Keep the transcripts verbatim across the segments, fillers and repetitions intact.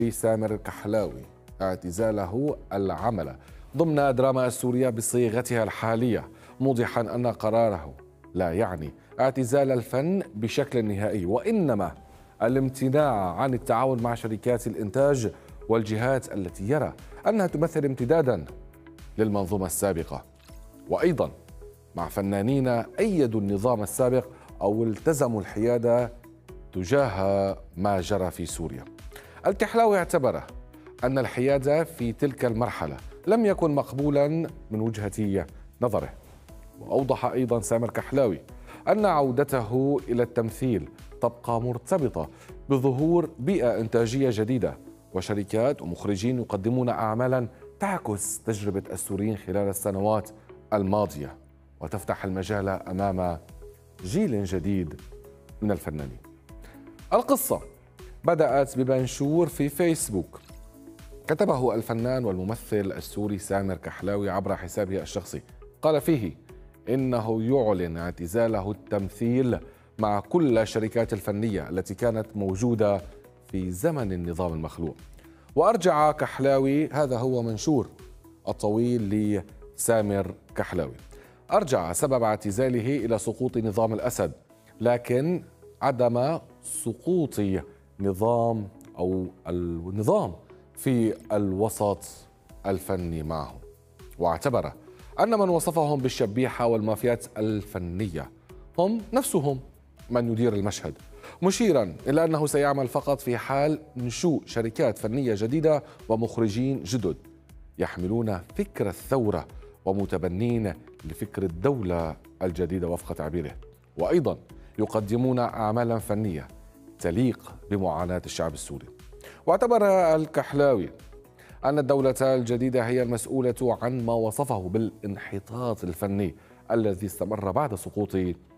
في سامر كحلاوي اعتزاله العمل ضمن دراما السورية بصيغتها الحالية، موضحا أن قراره لا يعني اعتزال الفن بشكل نهائي، وإنما الامتناع عن التعاون مع شركات الإنتاج والجهات التي يرى أنها تمثل امتدادا للمنظومة السابقة، وأيضا مع فنانين أيدوا النظام السابق أو التزموا الحيادة تجاه ما جرى في سوريا. الكحلاوي اعتبر أن الحيادة في تلك المرحلة لم يكن مقبولا من وجهة نظره، وأوضح أيضا سامر كحلاوي أن عودته إلى التمثيل تبقى مرتبطة بظهور بيئة إنتاجية جديدة وشركات ومخرجين يقدمون أعمالا تعكس تجربة السوريين خلال السنوات الماضية وتفتح المجال أمام جيل جديد من الفنانين. القصة بدأت بمنشور في فيسبوك كتبه الفنان والممثل السوري سامر كحلاوي عبر حسابه الشخصي، قال فيه إنه يعلن اعتزاله التمثيل مع كل الشركات الفنية التي كانت موجودة في زمن النظام المخلوع. وأرجع كحلاوي، هذا هو منشور الطويل لسامر كحلاوي، أرجع سبب اعتزاله إلى سقوط نظام الأسد، لكن عدم سقوط نظام أو النظام في الوسط الفني معه. واعتبر أن من وصفهم بالشبيحة والمافيات الفنية هم نفسهم من يدير المشهد، مشيرا إلى أنه سيعمل فقط في حال نشوء شركات فنية جديدة ومخرجين جدد يحملون فكر الثورة ومتبنين لفكر الدولة الجديدة وفق تعبيره، وأيضا يقدمون أعمالا فنية تليق بمعاناة الشعب السوري. واعتبر الكحلاوي أن الدولة الجديدة هي المسؤولة عن ما وصفه بالانحطاط الفني الذي استمر بعد سقوط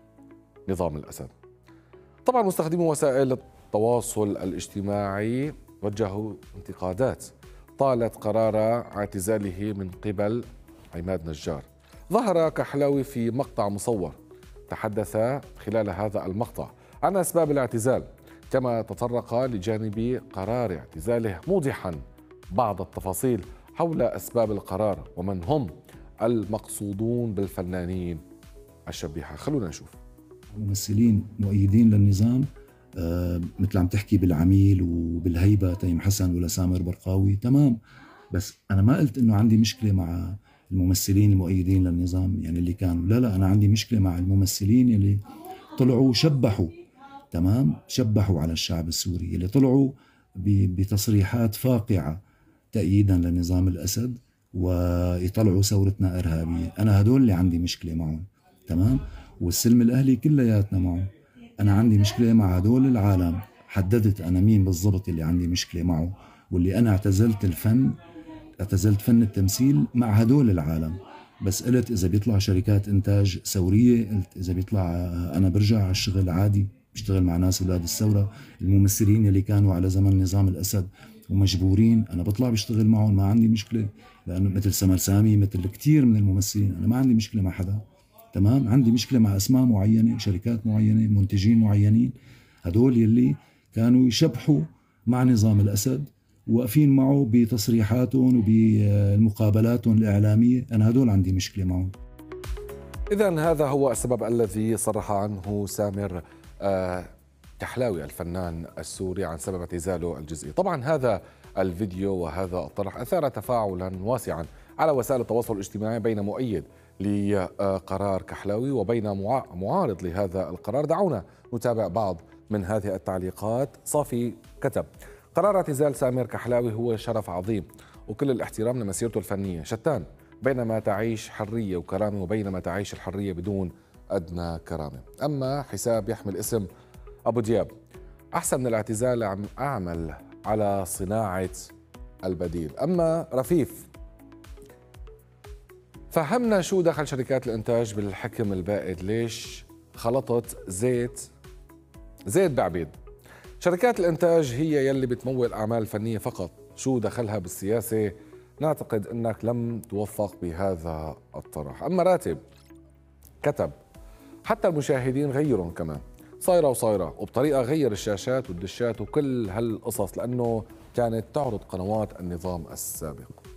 نظام الأسد. طبعا مستخدمو وسائل التواصل الاجتماعي وجهوا انتقادات طالت قرار اعتزاله من قبل عماد نجار. ظهر كحلاوي في مقطع مصور تحدث خلال هذا المقطع عن أسباب الاعتزال، كما تطرق لجانب قرار اعتزاله موضحا بعض التفاصيل حول أسباب القرار ومن هم المقصودون بالفنانين الشبيحة. خلونا نشوف. ممثلين مؤيدين للنظام آه مثل عم تحكي بالعميل وبالهيبة تيم حسن ولا سامر برقاوي، تمام، بس أنا ما قلت إنه عندي مشكلة مع الممثلين المؤيدين للنظام يعني اللي كانوا، لا لا، أنا عندي مشكلة مع الممثلين اللي طلعوا شبحوا، تمام، شبحوا على الشعب السوري، اللي طلعوا بتصريحات فاقعة تأييدا لنظام الأسد ويطلعوا ثورتنا إرهابية. أنا هدول اللي عندي مشكلة معهم، تمام، والسلم الأهلي كلياتنا معه. أنا عندي مشكلة مع هدول العالم، حددت أنا مين بالضبط اللي عندي مشكلة معه، واللي أنا اعتزلت الفن، اعتزلت فن التمثيل مع هدول العالم. بس قلت إذا بيطلع شركات إنتاج ثورية، قلت إذا بيطلع أنا برجع على الشغل عادي، بشتغل مع ناس أولاد الثورة. الممثلين اللي كانوا على زمن نظام الأسد ومجبورين أنا بطلع بشتغل معهم، ما عندي مشكلة، لأنه مثل سمر سامي، مثل كتير من الممثلين، أنا ما عندي مشكلة مع حدا، تمام. عندي مشكلة مع أسماء معينة، شركات معينة، منتجين معينين، هدول يلي كانوا يشبحوا مع نظام الأسد واقفين معه بتصريحاتهم وبالمقابلاتهم الإعلامية، أنا هدول عندي مشكلة معهم. إذن هذا هو السبب الذي صرح عنه سامر آه كحلاوي الفنان السوري عن سبب اعتزاله الجزئي. طبعا هذا الفيديو وهذا الطرح أثار تفاعلا واسعا على وسائل التواصل الاجتماعي بين مؤيد لقرار كحلاوي وبين معارض لهذا القرار. دعونا نتابع بعض من هذه التعليقات. صافي كتب: قرار اعتزال سامر كحلاوي هو شرف عظيم وكل الاحترام لمسيرته الفنية، شتان بينما تعيش حرية وكرامة وبينما تعيش الحرية بدون أدنى كرامة. أما حساب يحمل اسم أبو دياب: أحسن من الاعتزال أعمل على صناعة البديل. أما رفيف: فهمنا شو دخل شركات الإنتاج بالحكم البائد، ليش خلطت زيت زيت بعبيد؟ شركات الإنتاج هي يلي بتمول الأعمال الفنية فقط، شو دخلها بالسياسة؟ نعتقد أنك لم توفق بهذا الطرح. أما راتب كتب: حتى المشاهدين غيرهم كمان، صايرة وصايرة وبطريقة غير الشاشات والدشات وكل هالقصص، لأنه كانت تعرض قنوات النظام السابق.